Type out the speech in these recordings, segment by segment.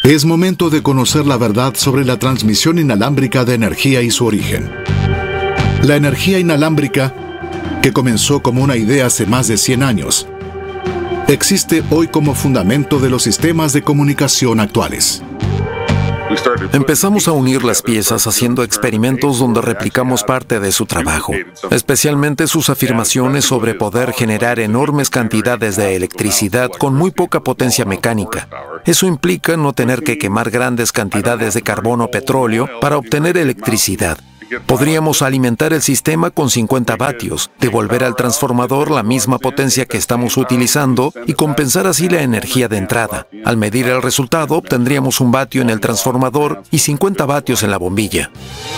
Es momento de conocer la verdad sobre la transmisión inalámbrica de energía y su origen. La energía inalámbrica, que comenzó como una idea hace más de 100 años, existe hoy como fundamento de los sistemas de comunicación actuales. Empezamos a unir las piezas haciendo experimentos donde replicamos parte de su trabajo, especialmente sus afirmaciones sobre poder generar enormes cantidades de electricidad con muy poca potencia mecánica. Eso implica no tener que quemar grandes cantidades de carbón o petróleo para obtener electricidad. Podríamos alimentar el sistema con 50 vatios, devolver al transformador la misma potencia que estamos utilizando y compensar así la energía de entrada. Al medir el resultado, obtendríamos 1 vatio en el transformador y 50 vatios en la bombilla.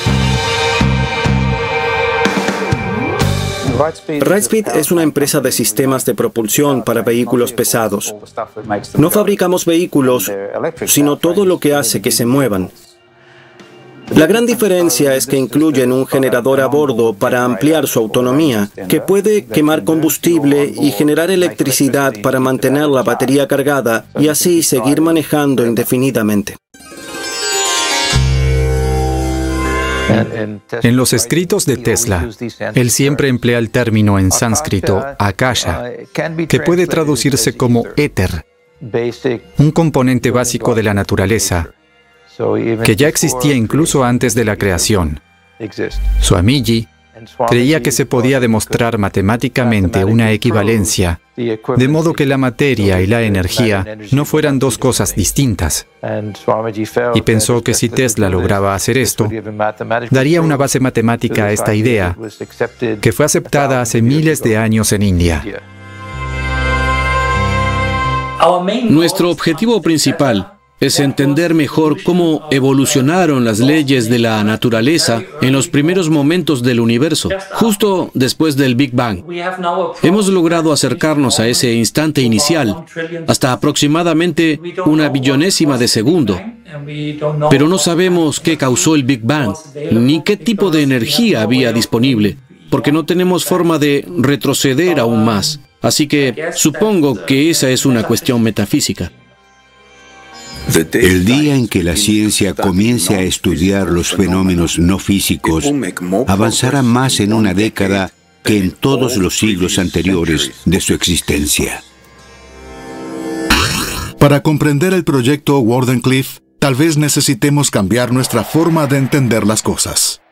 Wrightspeed es una empresa de sistemas de propulsión para vehículos pesados. No fabricamos vehículos, sino todo lo que hace que se muevan. La gran diferencia es que incluyen un generador a bordo para ampliar su autonomía, que puede quemar combustible y generar electricidad para mantener la batería cargada y así seguir manejando indefinidamente. En los escritos de Tesla, él siempre emplea el término en sánscrito akasha, que puede traducirse como éter, un componente básico de la naturaleza, que ya existía incluso antes de la creación. Swamiji creía que se podía demostrar matemáticamente una equivalencia, de modo que la materia y la energía no fueran dos cosas distintas. Y pensó que si Tesla lograba hacer esto, daría una base matemática a esta idea, que fue aceptada hace miles de años en India. Nuestro objetivo principal es entender mejor cómo evolucionaron las leyes de la naturaleza en los primeros momentos del universo, justo después del Big Bang. Hemos logrado acercarnos a ese instante inicial, hasta aproximadamente 1 billonésima de segundo. Pero no sabemos qué causó el Big Bang, ni qué tipo de energía había disponible, porque no tenemos forma de retroceder aún más. Así que supongo que esa es una cuestión metafísica. El día en que la ciencia comience a estudiar los fenómenos no físicos, avanzará más en una década que en todos los siglos anteriores de su existencia. Para comprender el proyecto Wardenclyffe, tal vez necesitemos cambiar nuestra forma de entender las cosas.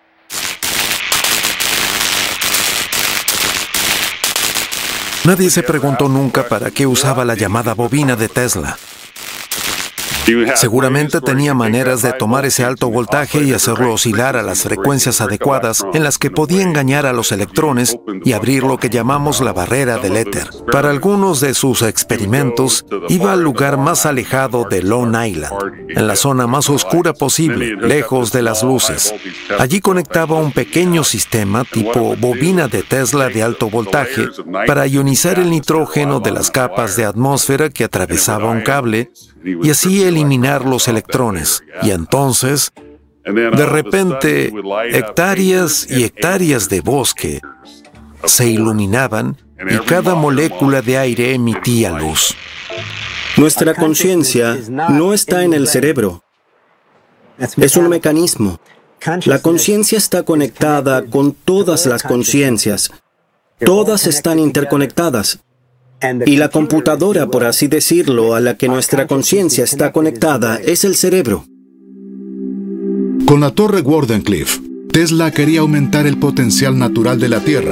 Nadie se preguntó nunca para qué usaba la llamada bobina de Tesla. Seguramente tenía maneras de tomar ese alto voltaje y hacerlo oscilar a las frecuencias adecuadas en las que podía engañar a los electrones y abrir lo que llamamos la barrera del éter. Para algunos de sus experimentos, iba al lugar más alejado de Long Island, en la zona más oscura posible, lejos de las luces. Allí conectaba un pequeño sistema tipo bobina de Tesla de alto voltaje para ionizar el nitrógeno de las capas de atmósfera que atravesaba un cable y así eliminar los electrones. Y entonces, de repente, hectáreas y hectáreas de bosque se iluminaban y cada molécula de aire emitía luz. Nuestra conciencia no está en el cerebro. Es un mecanismo. La conciencia está conectada con todas las conciencias. Todas están interconectadas. Y la computadora, por así decirlo, a la que nuestra conciencia está conectada, es el cerebro. Con la torre Wardenclyffe, Tesla quería aumentar el potencial natural de la Tierra,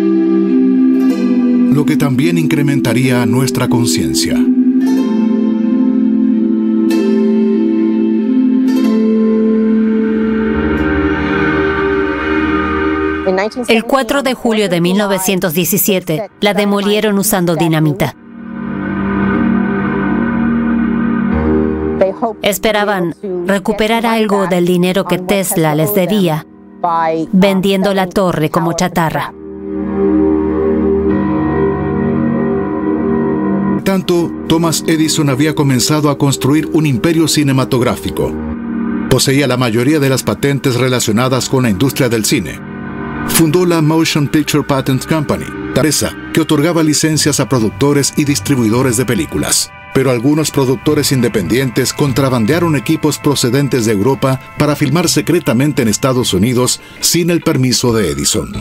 lo que también incrementaría nuestra conciencia. El 4 de julio de 1917, la demolieron usando dinamita. Esperaban recuperar algo del dinero que Tesla les debía, vendiendo la torre como chatarra. Tanto, Thomas Edison había comenzado a construir un imperio cinematográfico. Poseía la mayoría de las patentes relacionadas con la industria del cine. Fundó la Motion Picture Patent Company, empresa que otorgaba licencias a productores y distribuidores de películas. Pero algunos productores independientes contrabandearon equipos procedentes de Europa para filmar secretamente en Estados Unidos sin el permiso de Edison.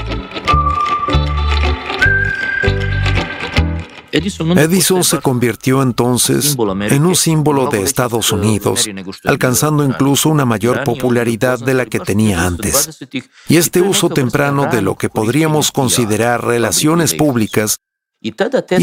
Edison se convirtió entonces en un símbolo de Estados Unidos, alcanzando incluso una mayor popularidad de la que tenía antes. Y este uso temprano de lo que podríamos considerar relaciones públicas